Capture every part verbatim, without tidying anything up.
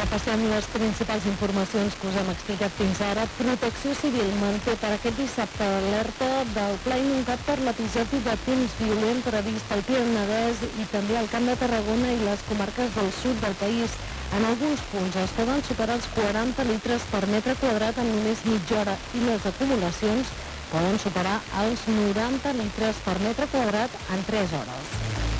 Repassem les principals informacions que us hem explicat fins ara. Protecció Civil manté per aquest dissabte l'alerta del Pla Inundat per l'episodi de temps violent previst al Penedès i també al Camp de Tarragona i les comarques del sud del país. En alguns punts es poden superar els quaranta litres per metre quadrat en només mitja hora i les acumulacions poden superar els noranta litres per metre quadrat en tres hores.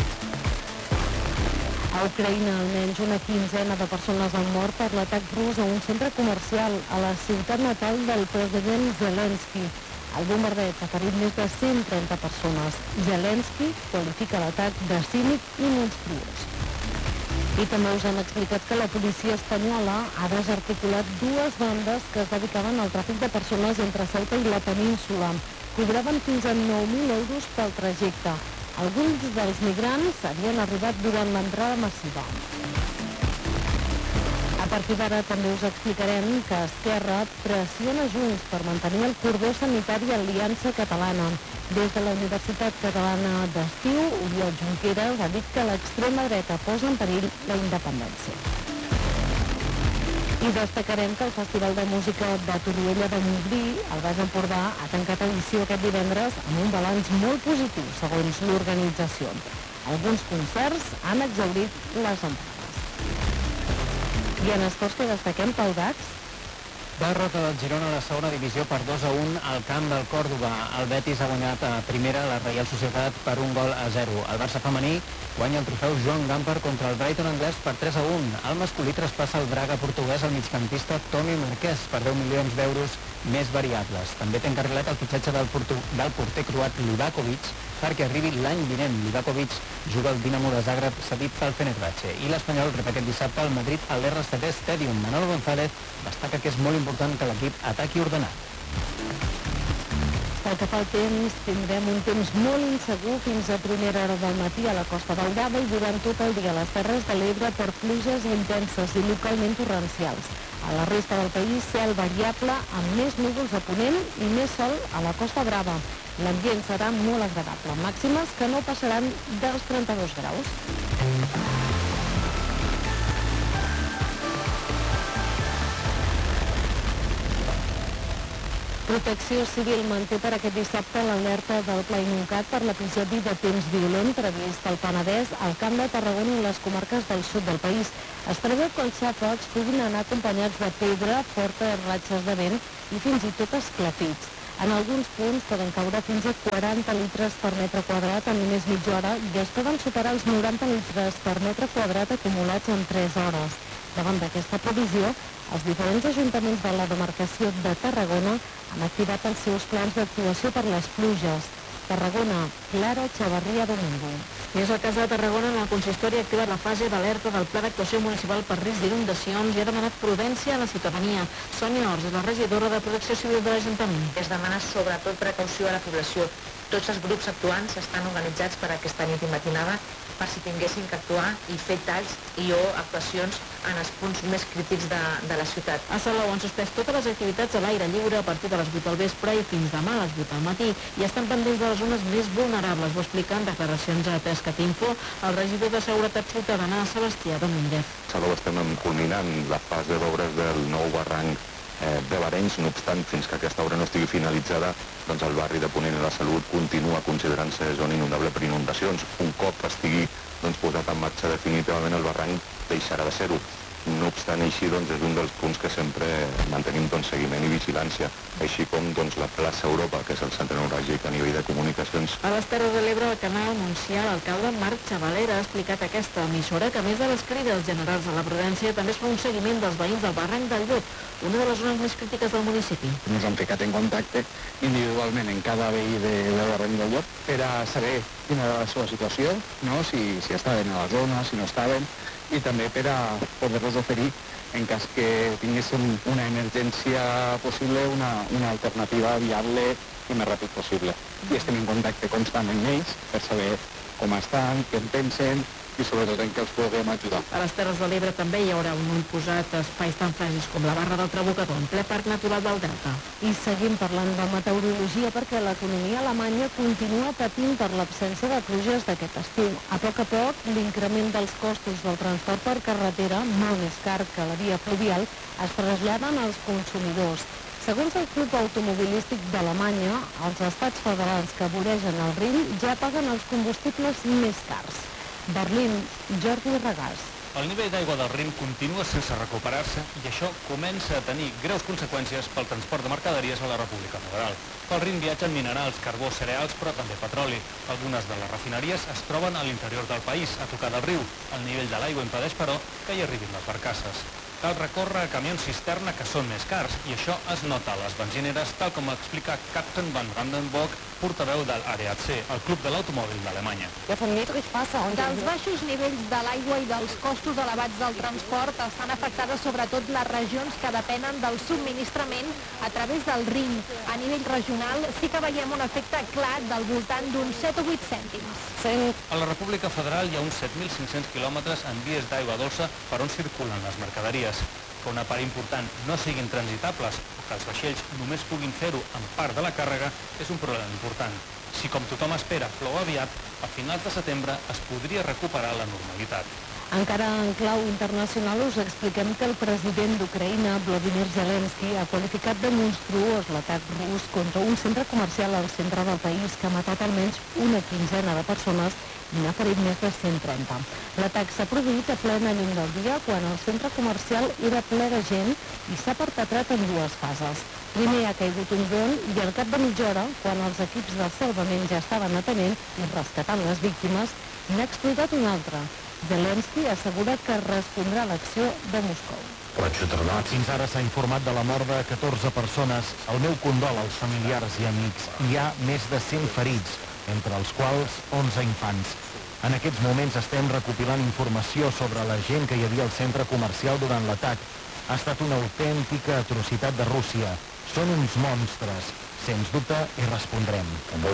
A Ucraïna, almenys una quinzena de persones han mort per l'atac rus a un centre comercial a la ciutat natal del president Zelensky. El bombardeig ha ferit més de cent trenta persones. Zelensky qualifica l'atac de cínic i monstruós. I també us han explicat que la policia espanyola ha desarticulat dues bandes que es dedicaven al tràfic de persones entre Ceuta i la península. Cobraven fins a nou mil euros pel trajecte. Alguns dels migrants havien arribat durant l'entrada massiva. A partir d'ara també us explicarem que Esquerra pressiona Junts per mantenir el cordó sanitari a Aliança Catalana. Des de la Universitat Catalana d'Estiu, Oriol Junqueras ha dit que l'extrema dreta posa en perill la independència. I destacarem que el Festival de Música de Torroella de Montgrí, al Baix Empordà, ha tancat edició aquest divendres amb un balanç molt positiu, segons l'organització. Alguns concerts han exhaurit les entrades. I en esports que destaquem pel D A X. Derrota del Girona a la segona divisió per dos a un al camp del Còrdova. El Betis ha guanyat a primera la Reial Societat per un gol a zero. El Barça femení guanya el trofeu Joan Gamper contra el Brighton anglès per tres a un. El masculí traspassa el Braga portuguès al migcampista Toni Marquès per deu milions d'euros més variables. També té encarrilat el fitxatge del, portu... del porter croat Livakovic perquè arribi l'any vinent. Livakovic juga al Dinamo de Zagreb cedit pel Fenerbahce. I l'Espanyol rep aquest dissabte al Madrid a l'R C D Stadium. Manolo González destaca que és molt important que l'equip ataqui ordenat. Pel que fa al temps, tindrem un temps molt insegur fins a primera hora del matí a la Costa Daurada i durant tot el dia a les Terres de l'Ebre per pluges intenses i localment torrencials. A la resta del país, cel variable amb més núvols a ponent i més sol a la Costa Brava. L'ambient serà molt agradable, màximes que no passaran dels trenta-dos graus. Protecció Civil manté per aquest dissabte l'alerta del Pla Inundat per l'episodi de temps violent previst al Penedès, al Camp de Tarragona i les comarques del sud del país. Es preveu que els xàfecs puguin anar acompanyats de pedra, fortes ratxes de vent i fins i tot esclafits. En alguns punts poden caure fins a quaranta litres per metre quadrat en només mitja hora i es poden superar els noranta litres per metre quadrat acumulats en tres hores. Davant d'aquesta previsió, els diferents ajuntaments de la demarcació de Tarragona han activat els seus plans d'actuació per les pluges. Tarragona, Clara Chavarria Domingo. I és el cas de Tarragona, on el consistori ha activat la fase d'alerta del Pla d'Actuació Municipal per risc d'inundacions i ha demanat prudència a la ciutadania. Sònia Ors és la regidora de Protecció Civil de l'Ajuntament. Es demana sobretot precaució a la població. Tots els grups actuants estan organitzats per aquesta nit i matinada per si tinguessin que actuar i fer talls i o actuacions en els punts més crítics de, de la ciutat. A Salou han suspès totes les activitats a l'aire lliure a partir de les vuit del vespre i fins demà a les vuit del matí i estan pendents de les zones més vulnerables. Ho explica en declaracions a Tescat Info el regidor de Seguretat Ciutadana, Sebastià Domínguez. A Salou estem culminant la fase d'obres del nou barranc eh, de l'Arenys, no obstant, fins que aquesta obra no estigui finalitzada, doncs el barri de Ponent i la Salut continua considerant-se zona inundable per inundacions. Un cop estigui doncs, posat en marxa definitivament el barranc deixarà de ser-ho. No obstant així, doncs, és un dels punts que sempre mantenim doncs, seguiment i vigilància, així com doncs, la plaça Europa, que és el centre neuràlgic a nivell de comunicacions. A les Terres de l'Ebre, el canal Montsià, l'alcalde Marc Xavalera ha explicat a aquesta emissora que, a més de les crides generals a la prudència, també es fa un seguiment dels veïns del barranc del Llop, una de les zones més crítiques del municipi. Ens hem ficat en contacte individualment en cada veí de, del barranc del Llop per a saber quina era la seva situació, no? si, si estaven a la zona, si no estaven, i també per a poder-los oferir, en cas que tinguéssim una emergència possible, una, una alternativa viable i més ràpid possible. I estem en contacte constant amb ells per saber com estan, què en pensen i sobretot en què els puguem ajudar. A les Terres de l'Ebre també hi haurà un ull posat a espais tan fràgils com la Barra del Trabucador, en ple Parc Natural del Delta. I seguim parlant de meteorologia perquè l'economia alemanya continua patint per l'absència de pluges d'aquest estiu. A poc a poc, l'increment dels costos del transport per carretera, molt més car que la via fluvial, es traslladen als consumidors. Segons el Club Automobilístic d'Alemanya, els estats federals que voregen el Rin ja paguen els combustibles més cars. Berlín, Jordi Regàs. El nivell d'aigua del Rin continua sense recuperar-se i això comença a tenir greus conseqüències pel transport de mercaderies a la República Federal. Pel Rin viatgen minerals, carbó, cereals, però també petroli. Algunes de les refineries es troben a l'interior del país, a tocar del riu. El nivell de l'aigua impedeix, però, que hi arribin les barcasses. Cal recórrer a camions cisterna que són més cars i això es nota a les benzineres, tal com explica Captain Van Brandenburg, portaveu del A D A C, el Club de l'Automòbil d'Alemanya. Dels baixos nivells de l'aigua i dels costos elevats del transport estan afectades sobretot les regions que depenen del subministrament a través del Rin. A nivell regional sí que veiem un efecte clar del voltant d'uns set o vuit cèntims. A la República Federal hi ha uns set mil cinc-cents quilòmetres en vies d'aigua dolça per on circulen les mercaderies. Que una part important no siguin transitables o que els vaixells només puguin fer-ho amb part de la càrrega és un problema important. Si, com tothom espera, plou aviat, a finals de setembre es podria recuperar la normalitat. Encara en clau internacional us expliquem que el president d'Ucraïna, Volodymyr Zelensky, ha qualificat de monstruós l'atac rus contra un centre comercial al centre del país que ha matat almenys una quinzena de persones i n'ha ferit més de cent trenta. L'atac s'ha produït a plena llum del dia quan el centre comercial era ple de gent i s'ha perpetrat en dues fases. Primer ha caigut un dron i al cap de mitja hora, quan els equips de salvament ja estaven atenent i rescatant les víctimes, n'ha explotat un altre. Zelensky assegura que respondrà a l'acció de Moscou. Fins ara s'ha informat de la mort de catorze persones. El meu condol als familiars i amics. Hi ha més de cent ferits, entre els quals onze infants. En aquests moments estem recopilant informació sobre la gent que hi havia al centre comercial durant l'atac. Ha estat una autèntica atrocitat de Rússia. Són uns monstres. Sens dubte hi respondrem.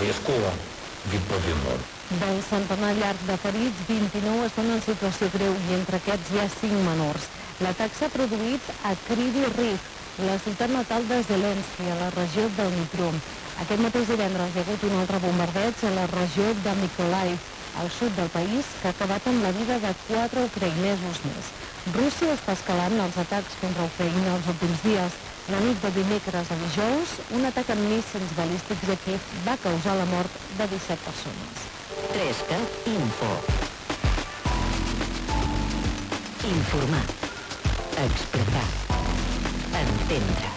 Del centenar llarg de ferits, vint-i-nou estan en situació greu i entre aquests hi ha cinc menors. L'atac s'ha produït a Kryvyi Rih, la ciutat natal de Zelensky, a la regió del Dnipro. Aquest mateix divendres hi ha hagut un altre bombardeig a la regió de Mykolaiv, al sud del país, que ha acabat amb la vida de quatre ucraïnesos més. Rússia està escalant els atacs contra Ucraïna els últims dies. La nit de dimecres a dijous, un atac amb míssils balístics a Kiev va causar la mort de disset persones. Trescat Info. Informar. Explicar. Entendre.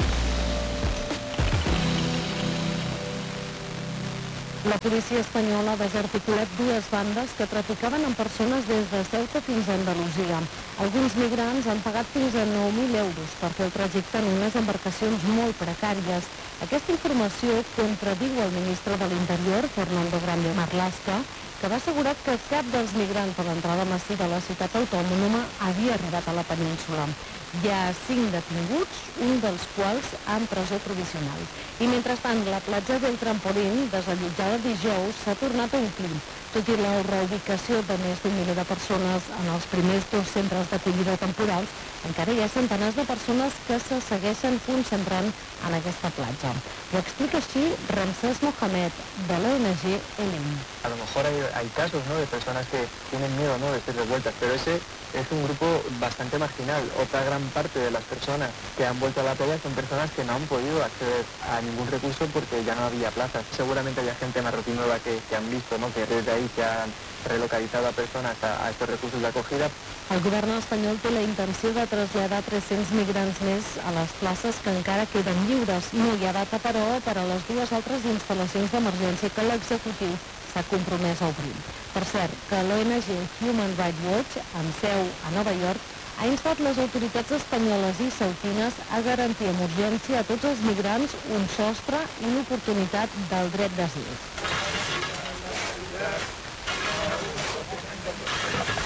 La policia espanyola ha desarticulat dues bandes que traficaven amb persones des de Ceuta fins a Andalusia. Alguns migrants han pagat fins a nou mil euros per fer el trajecte en unes embarcacions molt precàries. Aquesta informació contradiu el ministre de l'Interior, Fernando Grande Marlaska, que va assegurar que cap dels migrants de l'entrada massiva a la ciutat autònoma havia arribat a la península. Hi ha cinc detinguts, un dels quals en presó provisional. I mentrestant, la platja del Trampolín, desallotjada dijous, s'ha tornat a omplir. Tot i la reubicació de més d'un miler de persones en els primers dos centres d'acollida temporals, encara hi ha centenars de persones que se segueixen concentrant en aquesta platja. Ho explica així Ramsés Mohamed, de l'O N G Elim. A lo mejor hay, hay casos, ¿no?, de personas que tienen miedo, ¿no?, de ser devueltas, pero ese es un grupo bastante marginal. Otra gran parte de las personas que han vuelto a la playa son personas que no han podido acceder a ningún recurso porque ya no había plazas. Seguramente haya gente marroquí nueva que, que han visto, ¿no?, que desde ahí se han relocalizado a personas a, a estos recursos de acogida. El govern espanyol té la intenció de traslladar tres-cents migrants més a les places que encara queden lliures. No hi ha data, però, per a les dues altres instal·lacions d'emergència que l'executiu s'ha compromès a obrir. Per cert, que l'O N G Human Rights Watch, amb seu a Nova York, ha instat les autoritats espanyoles i ceutines a garantir amb urgència a tots els migrants un sostre i l'oportunitat del dret d'asil.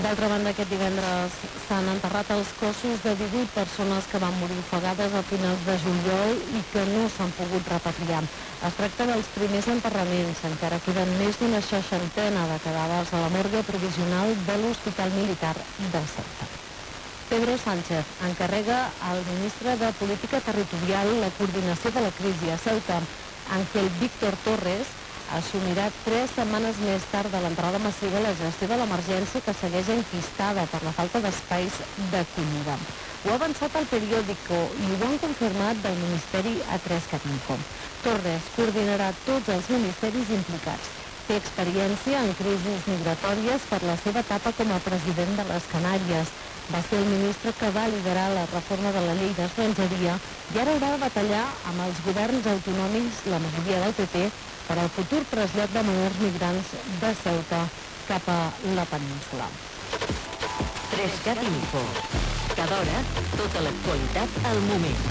D'altra banda, aquest divendres s'han enterrat els cossos de divuit persones que van morir ofegades a finals de juliol i que no s'han pogut repatriar. Es tracta dels primers enterraments. Encara queden més d'una seixantena de cadàvers a la morgue provisional de l'Hospital Militar de Ceuta. Pedro Sánchez encarrega al ministre de Política Territorial la coordinació de la crisi a Ceuta. Ángel Víctor Torres assumirà tres setmanes més tard de l'entrada massiva la gestió de l'emergència que segueix enquistada per la falta d'espais d'acollida. Ho ha avançat el periòdico i ho han confirmat del Ministeri a tres cat info. Torres coordinarà tots els ministeris implicats. Té experiència en crisis migratòries per la seva etapa com a president de les Canàries. Va ser el ministre que va liderar la reforma de la llei d'estrangeria i ara haurà de batallar amb els governs autonòmics, la majoria del P P, per al futur trasllat de menors migrants de Ceuta cap a la península. tres cat info. Cada hora, tota l'actualitat al moment.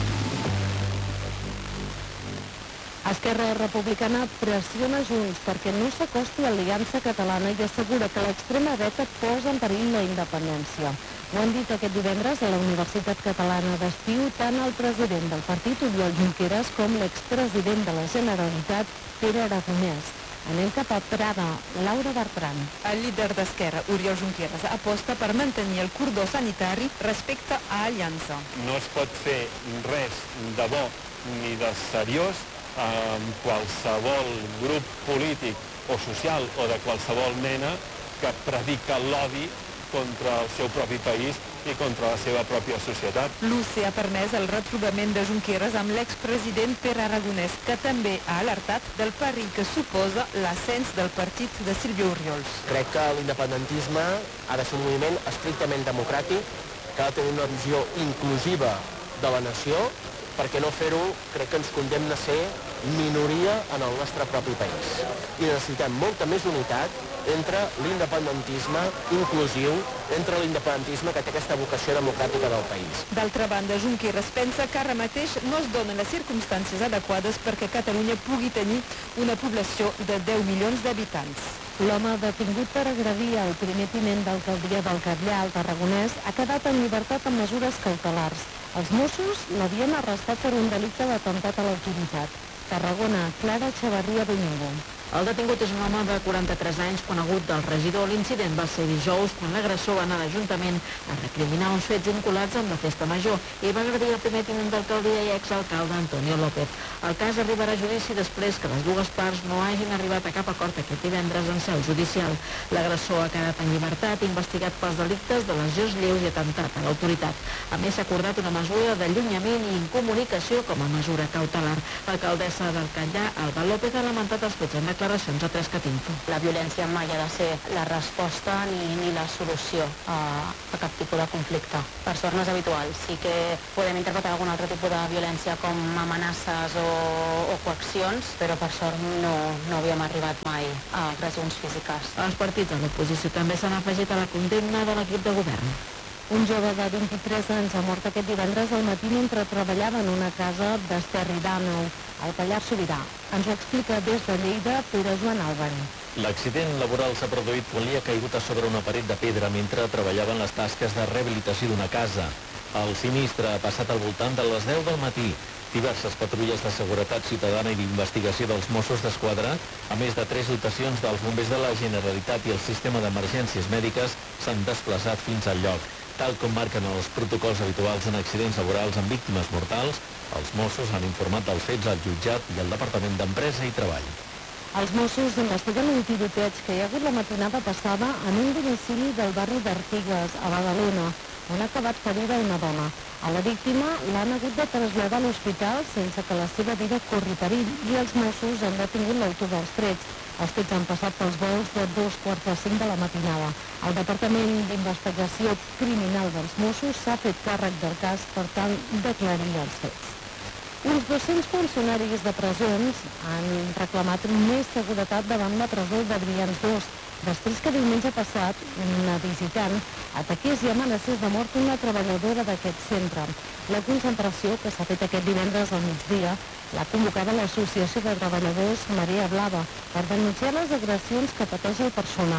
Esquerra Republicana pressiona Junts perquè no s'acosti a l'Aliança Catalana i assegura que l'extrema dreta posa en perill la independència. Ho han dit aquest divendres a la Universitat Catalana d'Estiu tant el president del partit, Oriol Junqueras, com l'expresident de la Generalitat, Pere Aragonès. Anem cap a Prada. Laura Bertran. El líder d'Esquerra, Oriol Junqueras, aposta per mantenir el cordó sanitari respecte a Aliança. No es pot fer res de bo ni de seriós amb qualsevol grup polític o social o de qualsevol mena que predica l'odi contra el seu propi país i contra la seva pròpia societat. L'U C ha permès el retrobament de Junqueras amb l'expresident Pere Aragonès, que també ha alertat del perill que suposa l'ascens del partit de Silvio Oriols. Crec que l'independentisme ha de ser un moviment estrictament democràtic, que ha de tenir una visió inclusiva de la nació, perquè no fer-ho crec que ens condemna a ser minoria en el nostre propi país. I necessitem molta més unitat entre l'independentisme inclusiu, entre l'independentisme que té aquesta vocació democràtica del país. D'altra banda, Junqueras pensa que ara mateix no es donen les circumstàncies adequades perquè Catalunya pugui tenir una població de deu milions d'habitants. L'home detingut per agredir el primer tinent d'alcaldia del Catllar, al Tarragonès, ha quedat en llibertat amb mesures cautelars. Els Mossos l'havien arrestat per un delicte d'atemptat a l'autoritat. Tarragona, Clara Echevarría Domingo. El detingut és un home de quaranta-tres anys, conegut del regidor. L'incident va ser dijous, quan l'agressor va anar a l'Ajuntament a recriminar uns fets vinculats amb la festa major i va agredir el primer tinent d'alcaldia i exalcalde Antonio López. El cas arribarà a judici després que les dues parts no hagin arribat a cap acord aquest divendres en seu judicial. L'agressor ha quedat en llibertat, investigat pels delictes de lesions lleus i atemptat a l'autoritat. A més, s'ha acordat una mesura d'allunyament i incomunicació com a mesura cautelar. L'alcaldessa del Catllar, Alba López, ha lamentat els fets en declaracions a tres cat info. La violència mai ha de ser la resposta ni, ni la solució a, a cap tipus de conflicte. Per sort no és habitual. Sí que podem interpretar algun altre tipus de violència com amenaces o, o coaccions, però per sort no, no havíem arribat mai a agressions físiques. Els partits de l'oposició també s'han afegit a la condemna de l'equip de govern. Un jove de vint-i-tres anys ha mort aquest divendres al matí mentre treballava en una casa d'Esterri d'Àneu, al Pallars Sobirà. Ens ho explica des de Lleida Pere Joan Álvarez. L'accident laboral s'ha produït quan li ha caigut a sobre una paret de pedra mentre treballaven les tasques de rehabilitació d'una casa. El sinistre ha passat al voltant de les deu del matí. Diverses patrulles de seguretat ciutadana i d'investigació dels Mossos d'Esquadra, a més de tres dotacions dels bombers de la Generalitat i el sistema d'emergències mèdiques, s'han desplaçat fins al lloc. Tal com marquen els protocols habituals en accidents laborals amb víctimes mortals, els Mossos han informat dels fets al jutjat i al Departament d'Empresa i Treball. Els Mossos investiguen un tiroteig que hi ha hagut la matinada passada en un domicili del barri d'Artigues, a Badalona, on ha acabat ferida una dona. A la víctima l'han hagut de traslladar a l'hospital sense que la seva vida corri perill i els Mossos han detingut l'autor dels trets. Els fets han passat pels vols de dos quarts de cinc de la matinada. El Departament d'Investigació Criminal dels Mossos s'ha fet càrrec del cas per tal d'aclarir els fets. Uns dos-cents funcionaris de presons han reclamat més seguretat davant la presó de Brians dos, després que diumenge passat una visitant ataqués i amenacés de mort una treballadora d'aquest centre. La concentració, que s'ha fet aquest divendres al migdia, l'ha convocada l'Associació de Treballadors Marea Blava per denunciar les agressions que pateix el personal.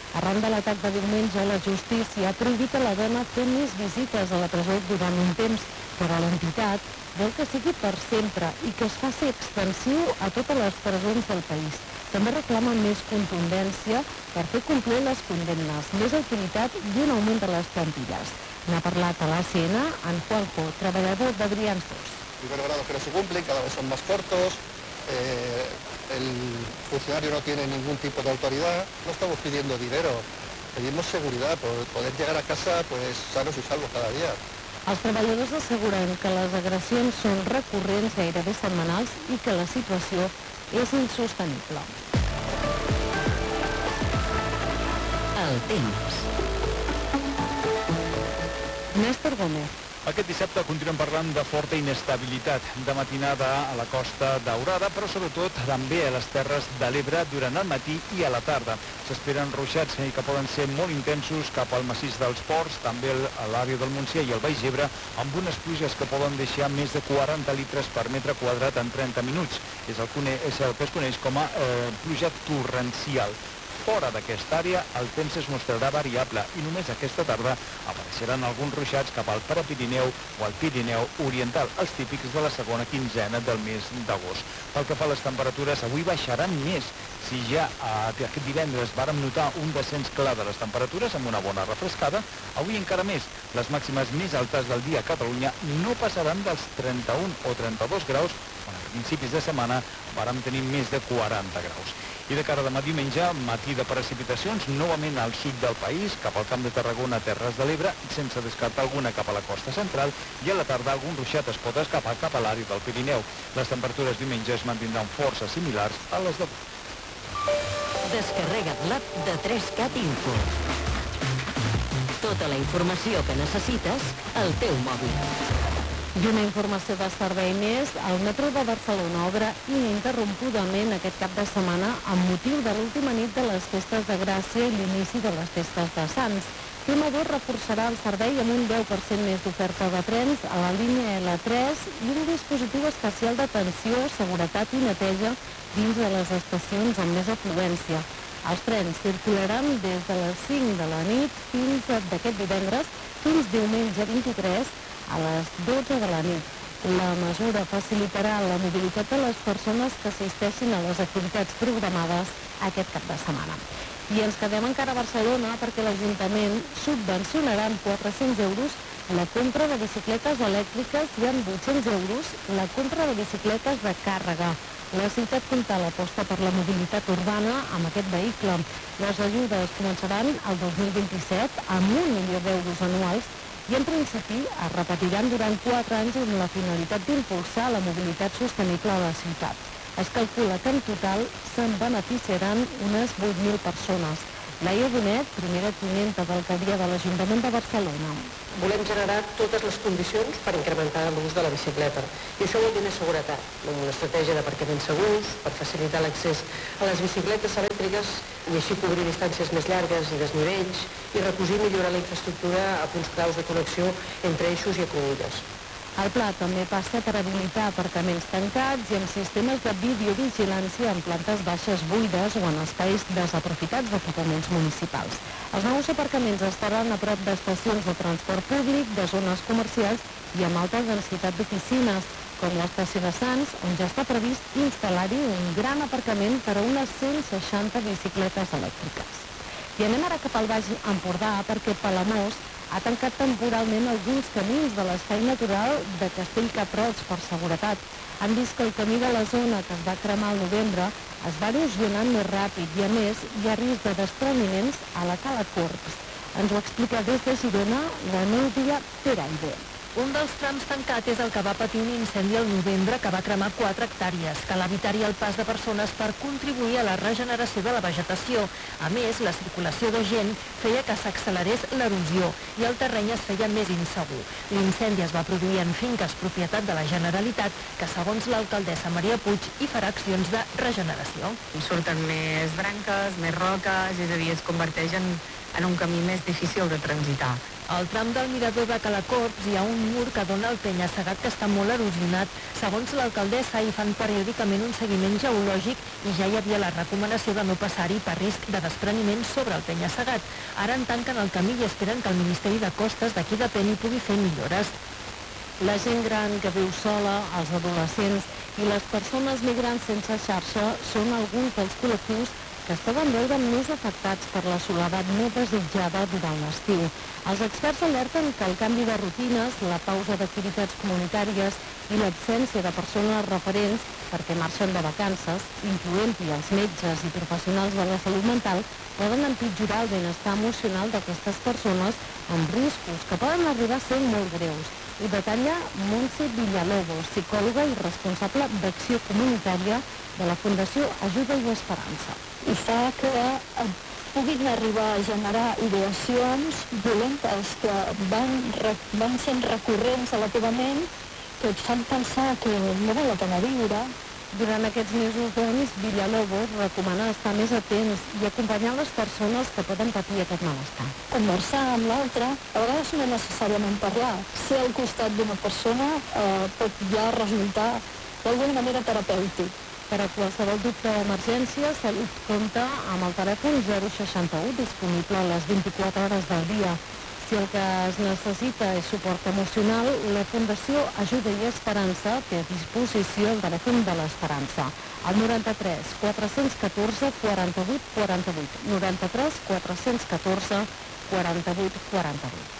Arran de l'atac de diumenge, la justícia ha prohibit a la dona fer més visites a la presó durant un temps, però l'entitat vol que sigui per sempre i que es faci extensiu a totes les presons del país. També reclama més contundència per fer complir les condemnes, més autoritat i un augment de les plantilles. N'ha parlat a l'A C N en Juanjo, treballador de Brians dos. Primero grado que no se cumplen, cada vez son más cortos, eh, el funcionario no tiene ningún tipo de autoridad, no estamos pidiendo dinero, pedimos seguridad, por poder llegar a casa pues sanos y salvos cada día. Els treballadors asseguren que les agressions són recurrents, gairebé setmanals, i que la situació és insostenible. El temps. Néstor Gómez. Aquest dissabte continuem parlant de forta inestabilitat. De matinada a la Costa Daurada, però sobretot també a les Terres de l'Ebre durant el matí i a la tarda. S'esperen ruixats que poden ser molt intensos cap al massís dels Ports, també a l'àrea del Montsià i el Baix Ebre, amb unes pluges que poden deixar més de quaranta litres per metre quadrat en trenta minuts. És el, és el que es coneix com a eh, pluja torrencial. Fora d'aquesta àrea, el temps es mostrarà variable i només aquesta tarda apareixeran alguns ruixats cap al Prepirineu o al Pirineu Oriental, els típics de la segona quinzena del mes d'agost. Pel que fa a les temperatures, avui baixaran més. Si ja eh, aquest divendres vàrem notar un descens clar de les temperatures amb una bona refrescada, avui encara més. Les màximes més altes del dia a Catalunya no passaran dels trenta-un o trenta-dos graus, on a principis de setmana vàrem tenir més de quaranta graus. I de cara a demà diumenge, matí de precipitacions, novament al sud del país, cap al Camp de Tarragona, Terres de l'Ebre, sense descartar alguna cap a la costa central, i a la tarda algun ruixat es pot escapar cap a l'àrea del Pirineu. Les temperatures diumenge es mantindran força similars a les d'avui. Descarrega't l'app de tres cat Info. Tota la informació que necessites al teu mòbil. I una informació de servei més, el metro de Barcelona obre ininterrompudament aquest cap de setmana amb motiu de l'última nit de les festes de Gràcia i l'inici de les festes de Sants. T M dos reforçarà el servei amb un deu per cent més d'oferta de trens a la línia L tres i un dispositiu especial d'atenció, seguretat i neteja dins de les estacions amb més afluència. Els trens circularan des de les cinc de la nit fins d'aquest divendres fins diumenge vint-i-tres a les dotze de la nit. La mesura facilitarà la mobilitat de les persones que assisteixin a les activitats programades aquest cap de setmana. I ens quedem encara a Barcelona perquè l'Ajuntament subvencionarà amb quatre-cents euros la compra de bicicletes elèctriques i amb vuit-cents euros la compra de bicicletes de càrrega. La ciutat compta l'aposta per la mobilitat urbana amb aquest vehicle. Les ajudes començaran el dos mil vint-i-set amb un milió d'euros anuals i en principi es repetiran durant quatre anys amb la finalitat d'impulsar la mobilitat sostenible a la ciutat. Es calcula que en total se'n beneficiaran unes vuit mil persones. Laia Bonet, primera tinenta d'alcaldia de l'Ajuntament de Barcelona. Volem generar totes les condicions per incrementar l'ús de la bicicleta. I això vol dir més seguretat, amb una estratègia d'aparcaments segurs, per facilitar l'accés a les bicicletes elèctriques i així cobrir distàncies més llargues i desnivells i recosir i millorar la infraestructura a punts claus de connexió entre eixos i cruïlles. El pla també passa per habilitar aparcaments tancats i amb sistemes de videovigilància en plantes baixes buides o en espais desaprofitats d'equipaments municipals. Els nous aparcaments estaran a prop d'estacions de transport públic, de zones comercials i amb alta densitat d'oficines, com l'estació de Sants, on ja està previst instal·lar-hi un gran aparcament per a unes cent seixanta bicicletes elèctriques. I anem ara cap al Baix Empordà perquè Palamós ha tancat temporalment alguns camins de l'espai natural de Castell-Cap-Roig per seguretat. Han vist que el camí de la zona que es va cremar al novembre es va erosionant més ràpid i, a més, hi ha risc de despreniments a la Cala Corps. Ens ho explica des de Girona la Núria Peraide. Un dels trams tancat és el que va patir un incendi al novembre que va cremar quatre hectàrees. Cal evitar-hi el pas de persones per contribuir a la regeneració de la vegetació. A més, la circulació de gent feia que s'accelerés l'erosió i el terreny es feia més insegur. L'incendi es va produir en finques propietat de la Generalitat, que segons l'alcaldessa Maria Puig hi farà accions de regeneració. Surten més branques, més roques, és a dir, es converteix en, en un camí més difícil de transitar. Al tram del mirador de Calacops hi ha un mur que dona al penya-segat que està molt erosionat. Segons l'alcaldessa, hi fan periòdicament un seguiment geològic i ja hi havia la recomanació de no passar-hi per risc de despreniment sobre el penya-segat. Ara en tanquen el camí i esperen que el Ministeri de Costes d'aquí depèn hi pugui fer millores. La gent gran que viu sola, els adolescents i les persones migrants sense xarxa són alguns dels col·lectius que es poden veure més afectats per la soledat no desitjada durant l'estiu. Els experts alerten que el canvi de rutines, la pausa d'activitats comunitàries i l'absència de persones referents perquè marxen de vacances, incloent-hi els metges i professionals de la salut mental, poden empitjorar el benestar emocional d'aquestes persones amb riscos que poden arribar a ser molt greus. Ho detalla Montse Villalobos, psicòloga i responsable d'acció comunitària de la Fundació Ajuda i Esperança. I fa que puguin arribar a generar ideacions violentes que van, van sent recurrents a la teva ment, que et fan pensar que no val la pena viure. Durant aquests mesos, doncs, Villalobos recomana estar més atents i acompanyar les persones que poden patir aquest malestar. Conversar amb l'altre, a vegades no necessàriament parlar. Ser al costat d'una persona eh, pot ja resultar d'alguna manera terapèutic. Per a qualsevol dubte o emergència, Salut compta amb el telèfon zero seixanta u disponible a les vint-i-quatre hores del dia. Si el que es necessita és suport emocional, la Fundació Ajuda i Esperança té a disposició el telèfon de l'Esperança, el noranta-tres quatre-cents catorze quaranta-vuit quaranta-vuit, noranta-tres quatre-cents catorze quaranta-vuit quaranta-vuit.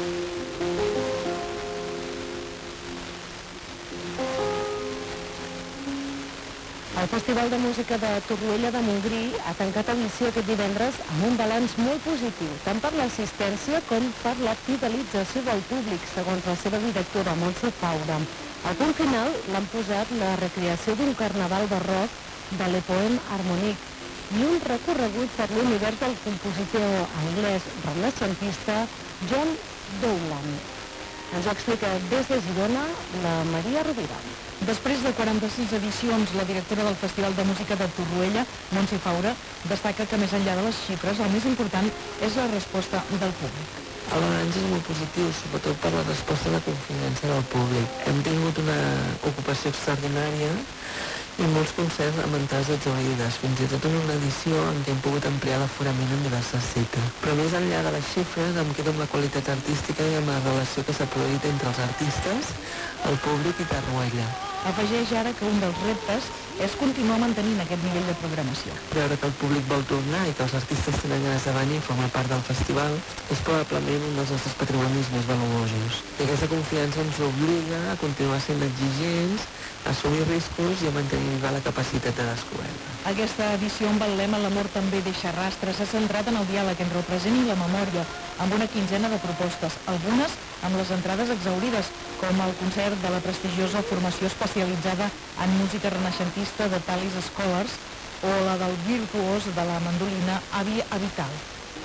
El Festival de Música de Torroella de Montgrí ha tancat edició aquest divendres amb un balanç molt positiu, tant per l'assistència com per la fidelització del públic, segons la seva directora, Montse Faura. Al punt final l'han posat la recreació d'un carnaval barroc de l'Epoem Harmonique i un recorregut per l'univers del compositor anglès renaixentista John Dowland. Ens ho explica des de Girona la Maria Rovira. Després de quaranta-sis edicions, la directora del Festival de Música de Torroella, Montse Faura, destaca que més enllà de les xifres, el més important és la resposta del públic. El balanç és molt positiu, sobretot per la resposta de confiança del públic. Hem tingut una ocupació extraordinària i molts concerts amb entrades exaurides, fins i tot en una edició en què hem pogut ampliar l'aforament en diverses cites. Però més enllà de les xifres, em quedo amb la qualitat artística i amb la relació que s'ha produït entre els artistes, el públic i Torroella. Afegeix ara que un dels reptes és continuar mantenint aquest nivell de programació. Veure que el públic vol tornar i que els artistes tenen ganes de venir i formar part del festival és probablement un dels nostres patrimonis més valuosos. I aquesta confiança ens obliga a continuar sent exigents, a assumir riscos i a mantenir viva la capacitat de descoberta. Aquesta edició en Betlem a l'amor també deixa rastres. S'ha centrat en el diàleg entre el present i la memòria, amb una quinzena de propostes, algunes amb les entrades exaurides, com el concert de la prestigiosa formació especialitzada en música renaixentista de Talis Scholars o la del virtuós de la mandolina Avi Avital.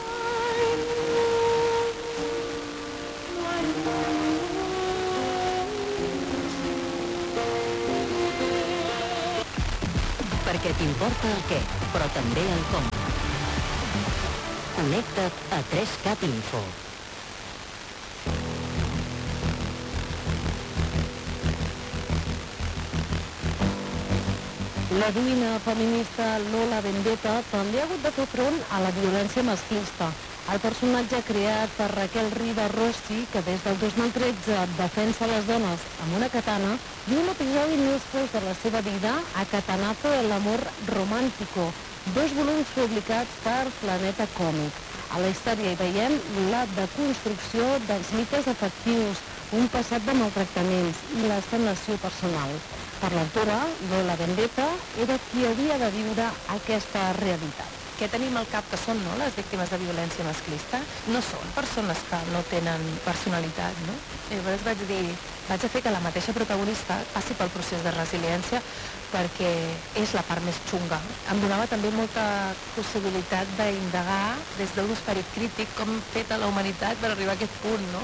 Perquè t'importa el què, però també el com. Connecta't a tres cat Info. L'heroïna feminista Lola Vendetta també ha hagut de fer front a la violència masclista. El personatge creat per Raquel Riba Rossi, que des del dos mil tretze defensa les dones amb una katana, viu un episodi més fos de la seva vida a Katanazo el amor romántico, dos volums publicats per Planeta Còmic. A la història hi veiem la deconstrucció dels mites afectius, un passat de maltractaments i la sanació personal. Per l'autora, Lola Vendetta era qui havia de viure aquesta realitat. Què tenim al cap que són, no?, les víctimes de violència masclista? No són persones que no tenen personalitat, no? I llavors vaig dir, vaig a fer que la mateixa protagonista passi pel procés de resiliència perquè és la part més xunga. Em donava també molta possibilitat d'indagar des d'un esperit crític com ha fet a la humanitat per arribar a aquest punt, no?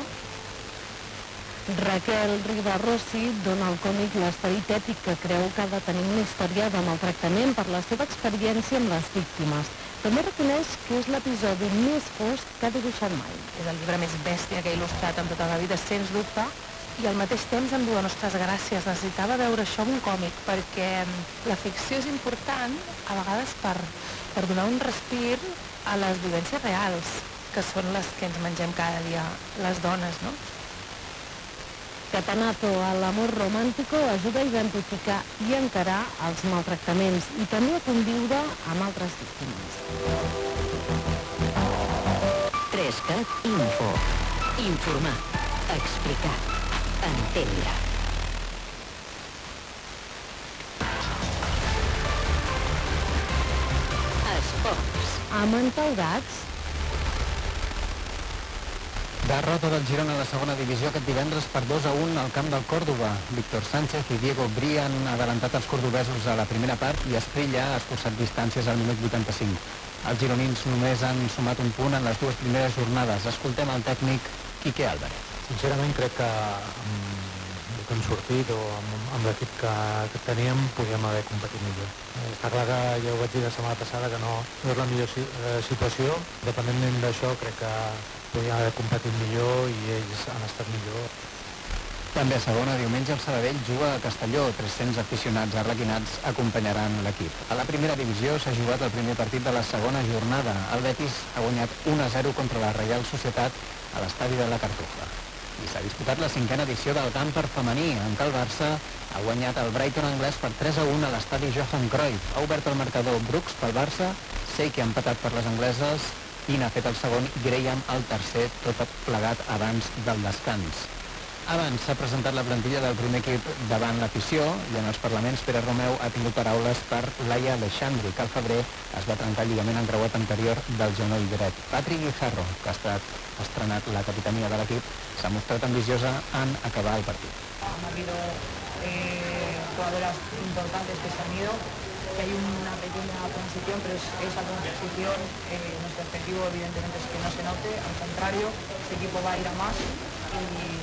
Raquel Riba Rossi dona al còmic l'esperit èpic que creu que ha de tenir una història de maltractament per la seva experiència amb les víctimes. També reconeix que és l'episodi més fosc que ha dibuixat mai. És el llibre més bèstia que he il·lustrat en tota la vida, sens dubte, i al mateix temps em diuen, ostres, gràcies, necessitava veure això en un còmic, perquè la ficció és important, a vegades per, per donar un respir a les vivències reals, que són les que ens mengem cada dia les dones, no? Catanato a l'amor romàntico ajuda a identificar i encarar els maltractaments i també a conviure amb altres víctimes. Trescat Info. Informar. Explicar. Entendre. Esports. Amantaurats. Derrota del Girona a la segona divisió aquest divendres per dos a un al camp del Còrdova. Víctor Sánchez i Diego Bri han adelantat els cordobesos a la primera part i Esprilla ha escurçat distàncies al minut vuitanta-cinc. Els gironins només han sumat un punt en les dues primeres jornades. Escoltem el tècnic Quique Álvarez. Sincerament crec que amb el que hem sortit o amb, amb l'equip que, que teníem podíem haver competit millor. Eh, està clar que ja ho vaig dir la setmana passada que no, no és la millor si, eh, situació. Dependentment d'això crec que podíem haver competit millor i ells han estat millor. També a segona, diumenge, el Sabadell juga a Castelló. tres-cents aficionats arlequinats acompanyaran l'equip. A la primera divisió s'ha jugat el primer partit de la segona jornada. El Betis ha guanyat un a zero contra la Reial Societat a l'estadi de la Cartuja. I s'ha disputat la cinquena edició del Camper femení, en què el Barça ha guanyat el Brighton anglès per tres a un a l'estadi Johan Cruyff. Ha obert el marcador Brooks pel Barça, Seiki ha empatat per les angleses, i n'ha fet el segon i Graham el tercer, tot plegat abans del descans. Abans s'ha presentat la plantilla del primer equip davant l'afició i en els parlaments Pere Romeu ha tingut paraules per Laia Alexandri, que al febrer es va trencar el lligament encreuat anterior del genoll dret. Patrick Guijarro, que ha estat estrenat la capitania de l'equip, s'ha mostrat ambiciosa en acabar el partit. Han habido eh, jugadoras importantes que se han ido, que hay una pequeña transición, pero es, esa transición, eh, nuestro objetivo evidentemente es que no se note, al contrario, este equipo va a ir a más y,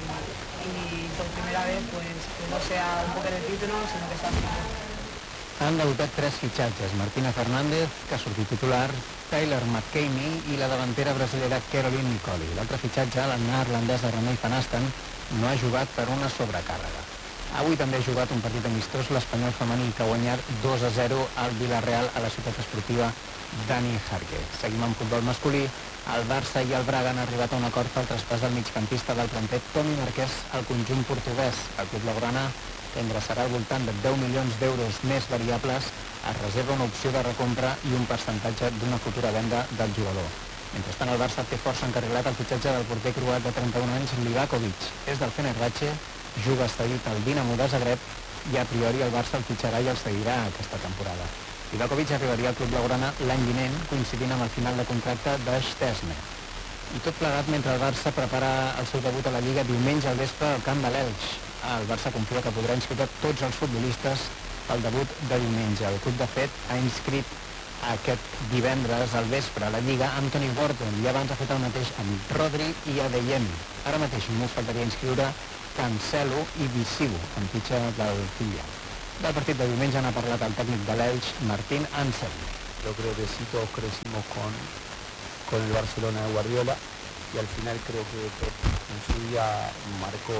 y por primera vez pues que no sea un poco de título, sino que sea cinco. Han debutat tres fitxatges, Martina Fernández, que ha sortit titular, Tyler McCamey i la davantera brasilera Caroline Nicoli. L'altre fitxatge, la neerlandesa Renee Van Asten, no ha jugat per una sobrecàrrega. Avui també ha jugat un partit amistós l'Espanyol femení, que ha guanyat dos a zero al Villarreal a la ciutat esportiva Dani Jarque. Seguim amb futbol masculí. El Barça i el Braga han arribat a un acord pel traspàs del migcampista del planter Toni Marquès al conjunt portuguès. El club blaugrana, que ingressarà al voltant de deu milions d'euros més variables, es reserva una opció de recompra i un percentatge d'una futura venda del jugador. Mentrestant, el Barça té força encarrilat el fitxatge del porter croat de trenta-un anys, Livakovic. És del Fenerbahçe, juga cedit al Dinamo de Zagreb i a priori el Barça el fitxarà i el seguirà aquesta temporada. Livakovic arribaria al club blaugrana l'any vinent, coincidint amb el final de contracte de Stesne. I tot plegat mentre el Barça prepara el seu debut a la Lliga diumenge al vespre al camp de l'Elx. El Barça confia que podrà inscriure tots els futbolistes pel debut de diumenge. El club, de fet, ha inscrit aquest divendres al vespre a la Lliga Anthony Gordon i abans ha fet el mateix amb Rodri i Adeyemi. Ara mateix només faltaria inscriure Cancelo i Visiu, en fitxa del filial. Del partit de diumenge n'ha parlat el tècnic de l'Elx, Martín Anselmi. Yo creo que sí, todos crecimos con, con el Barcelona de Guardiola y al final creo que Pep en su día marcó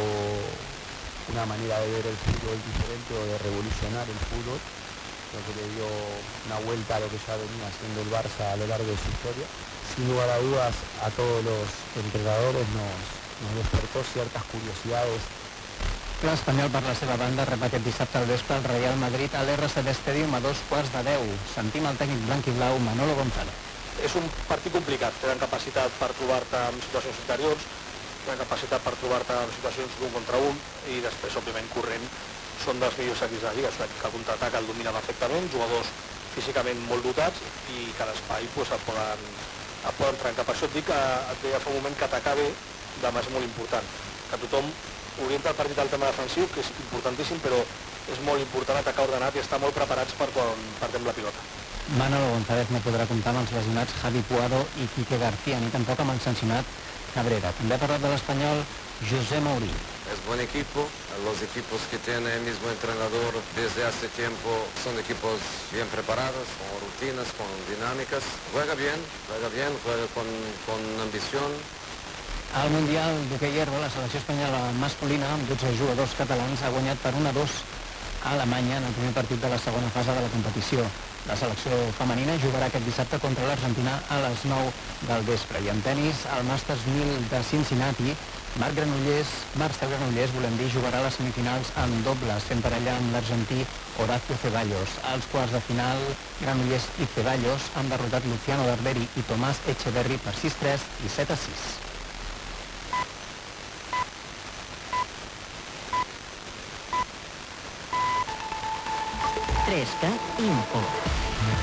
una manera de ver el fútbol diferente o de revolucionar el fútbol. Creo que le dio una vuelta a lo que ya venía haciendo el Barça a lo largo de su historia. Sin lugar a dudas, a todos los entrenadores nos, nos despertó ciertas curiosidades. L'Espanyol, per la seva banda, rep aquest dissabte al vespre el Real Madrid a l'R C D Stadium a dos quarts de deu. Sentim el tècnic blanc i blau, Manolo González. És un partit complicat, tenen capacitat per trobar-te en situacions interiors, tenen capacitat per trobar-te en situacions d'un contra un i després, òbviament, corrent són dels millors equips de la Lliga, és un equip que el contraatac el domina perfectament, jugadors físicament molt dotats i que a l'espai pues, el, poden, el poden trencar. Per això et dic que et deia fa un moment que atacar bé demà és molt important, que tothom orienta el partit al tema defensiu, que és importantíssim, però és molt important atacar ordenat i estar molt preparats per quan partem la pilota. Manolo González no podrà comptar amb els lesionats Javi Puado i Quique García, ni tampoc amb el sancionat Cabrera. També ha parlat de l'Espanyol José Mourí. Es buen equipo, los equipos que tiene el mismo entrenador desde hace tiempo son equipos bien preparados, con rutinas, con dinámicas. Juega bien, juega bien, juega con, con ambición. Al Mundial d'hoquei herba, la selecció espanyola masculina, amb dotze jugadors catalans, ha guanyat per un a dos a Alemanya en el primer partit de la segona fase de la competició. La selecció femenina jugarà aquest dissabte contra l'Argentina a les nou del vespre. I en tenis, al Masters mil de Cincinnati, Marc Granollers, Marcel Granollers, volem dir, jugarà a les semifinals en dobles, fent parella amb l'argentí Horacio Ceballos. Als quarts de final, Granollers i Ceballos han derrotat Luciano Darberi i Tomàs Echeverri per sis tres i set a sis. tres K Info.